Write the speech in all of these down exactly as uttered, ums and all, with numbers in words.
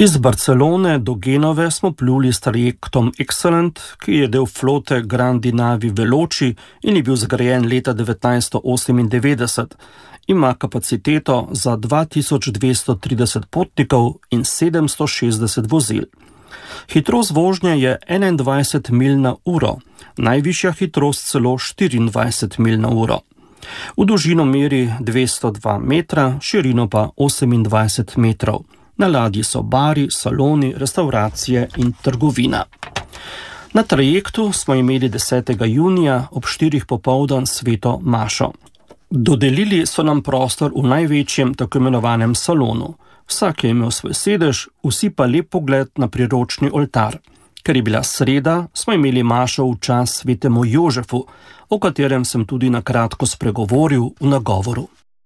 Iz Barcelone do Genove smo pluli s trajektom Excellent, ki je del flote Grandi Navi Veloci in je bil zgrajen leta devetnajststo osemindevetdeset. Ima kapaciteto za dva tisoč dvesto trideset potnikov in sedemsto šestdeset vozil. Hitrost vožnje je enaindvajset milj na uro, najvišja hitrost celo štiriindvajset milj na uro. V dolžino meri dvesto dva metra, širino pa osemindvajset metrov. Na ladji so bari, saloni, restauracije in trgovina. Na trajektu smo imeli desetega junija ob štirih popoldan sveto mašo. Dodelili so nam prostor v največjem tako imenovanem salonu. Vsak je imel svoj sedež, vsi pa lep pogled na priročni oltar. Ker je bila sreda, smo imeli mašo v čas svetemu Jožefu, o katerem sem tudi na kratko spregovoril v nagovoru.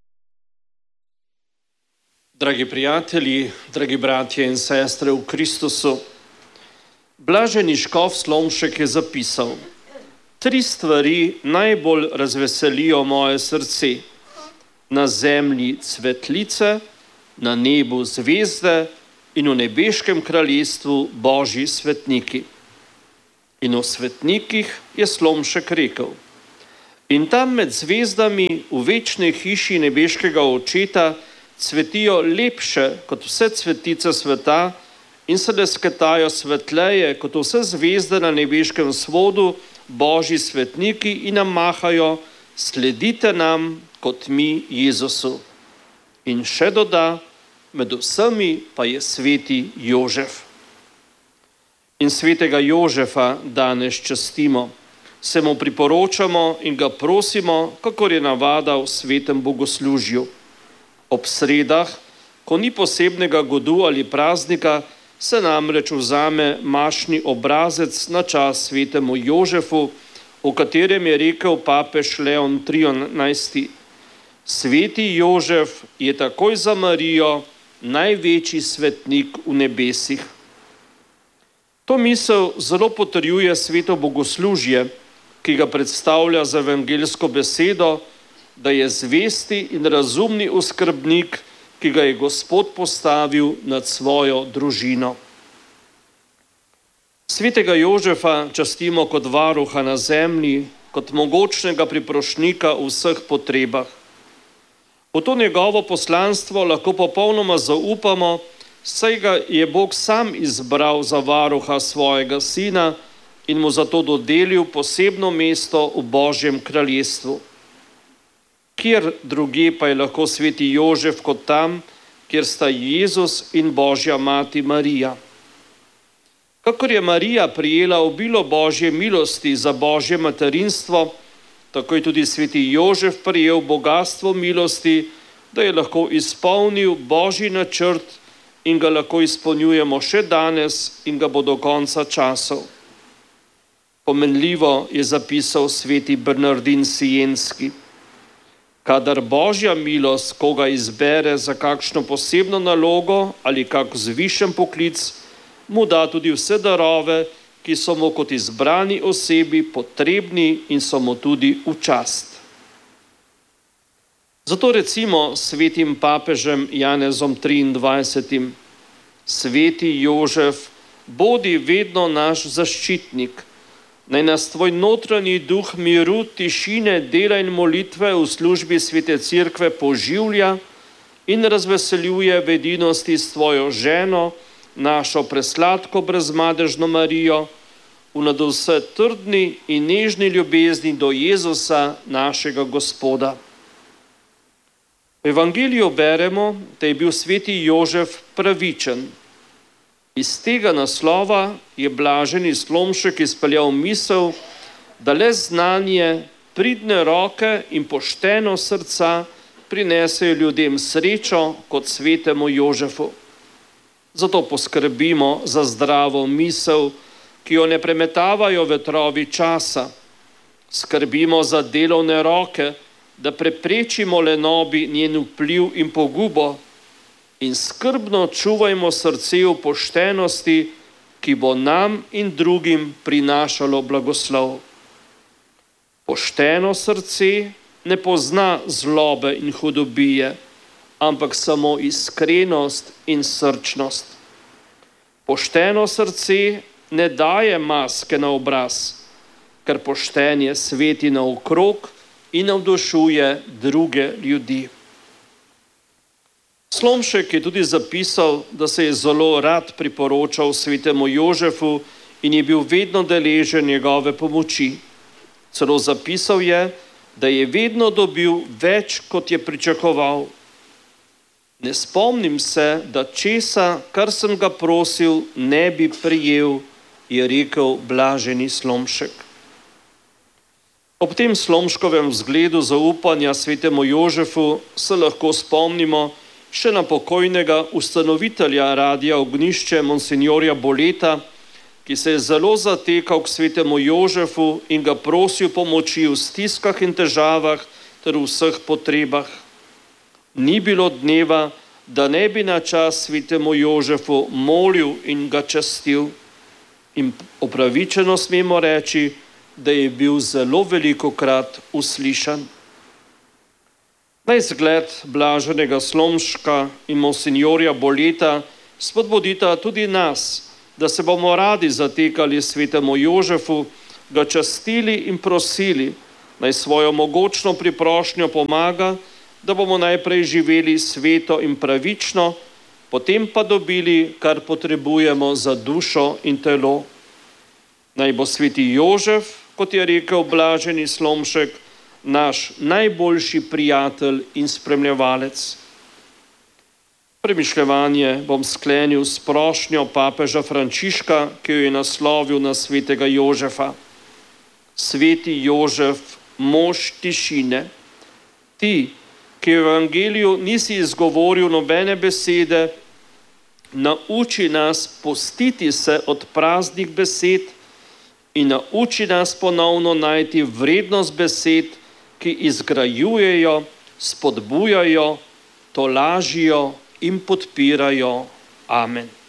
Dragi prijatelji, dragi bratje in sestre v Kristusu, blaženi škof Slomšek je zapisal: Tri stvari najbolj razveselijo moje srce. Na zemlji cvetlice, na nebu zvezde in v nebeškem kraljestvu božji svetniki. In o svetnikih je Slomšek rekel: In tam med zvezdami v večni hiši nebeškega očeta cvetijo lepše kot vse cvetice sveta in se lesketajo svetleje kot vse zvezde na nebeškem svodu božji svetniki in nam mahajo: Sledite nam kot mi Jezusu. In še doda: Med vsemi pa je sveti Jožef. In svetega Jožefa danes častimo, se mu priporočamo in ga prosimo, kakor je navada v svetem bogoslužju. Ob sredah, ko ni posebnega godu ali praznika, se namreč vzame mašni obrazec na čas svetemu Jožefu, o katerem je rekel papež Leon trinajsti. Sveti Jožef je takoj za Marijo največji svetnik v nebesih. To misel zelo potrjuje sveto bogoslužje, ki ga predstavlja z evangeljsko besedo, da je zvesti in razumni oskrbnik, ki ga je Gospod postavil nad svojo družino. Svetega Jožefa častimo kot varuha na zemlji, kot mogočnega priprošnika v vseh potrebah. V to njegovo poslanstvo lahko popolnoma zaupamo, saj ga je Bog sam izbral za varuha svojega sina in mu zato dodelil posebno mesto v Božjem kraljestvu. Kjer druge pa je lahko sveti Jožef kot tam, kjer sta Jezus in Božja mati Marija. Kakor je Marija prijela obilo Božje milosti za Božje materinstvo, tako je tudi sveti Jožef prijel bogastvo milosti, da je lahko izpolnil Božji načrt in ga lahko izpolnjujemo še danes in ga bo do konca časov. Pomenljivo je zapisal sveti Bernardin Sienski: Kadar Božja milost koga izbere za kakšno posebno nalogo ali kak zvišen poklic, mu da tudi vse darove, ki so mu kot izbrani osebi potrebni in so mu tudi v čast. Zato recimo svetim papežem Janezom triindvajsetim: Sveti Jožef, bodi vedno naš zaščitnik. Naj nas tvoj notranji duh miru, tišine, dela in molitve v službi svete Cerkve poživlja in razveseljuje v edinosti s tvojo ženo, našo presladko brezmadežno Marijo, v nadvse trdni in nežni ljubezni do Jezusa, našega Gospoda. V Evangeliju beremo, da je bil sveti Jožef pravičen. Iz tega naslova je blaženi Slomšek izpeljal misel, da le znanje, pridne roke in pošteno srca prinesejo ljudem srečo kot svetemu Jožefu. Zato poskrbimo za zdravo misel, ki jo ne premetavajo vetrovi časa. Skrbimo za delovne roke, da preprečimo lenobi njen vpliv in pogubo, in skrbno čuvajmo srce v poštenosti, ki bo nam in drugim prinašalo blagoslov. Pošteno srce ne pozna zlobe in hudobije, ampak samo iskrenost in srčnost. Pošteno srce ne daje maske na obraz, ker poštenje sveti naokrog in navdušuje druge ljudi. Slomšek je tudi zapisal, da se je zelo rad priporočal svetemu Jožefu in je bil vedno deležen njegove pomoči. Celo zapisal je, da je vedno dobil več, kot je pričakoval. Ne spomnim se, da česa, kar sem ga prosil, ne bi prejel, je rekel blaženi Slomšek. Ob tem Slomškovem vzgledu zaupanja svetemu Jožefu se lahko spomnimo še na pokojnega ustanovitelja Radia Ognjišče, monsinjorja Boleta, ki se je zelo zatekal k svetemu Jožefu in ga prosil pomoči v stiskah in težavah ter v vseh potrebah. Ni bilo dneva, da ne bi na čas svetemu Jožefu molil in ga častil. In opravičeno smemo reči, da je bil zelo velikokrat uslišan. Naj zgled blaženega Slomška in monsinjorja Boleta spodbudita tudi nas, da se bomo radi zatekali svetemu Jožefu, ga častili in prosili, naj svojo mogočno priprošnjo pomaga, da bomo najprej živeli sveto in pravično, potem pa dobili, kar potrebujemo za dušo in telo. Naj bo sveti Jožef, kot je rekel blaženi Slomšek, naš najboljši prijatelj in spremljevalec. Premišljevanje bom sklenil s prošnjo papeža Frančiška, ki jo je naslovil na svetega Jožefa. Sveti Jožef, mož tišine, ti, ki v evangeliju nisi izgovoril nobene besede, nauči nas postiti se od praznih besed in nauči nas ponovno najti vrednost besed, ki izgrajujejo, spodbujajo, tolažijo in podpirajo. Amen.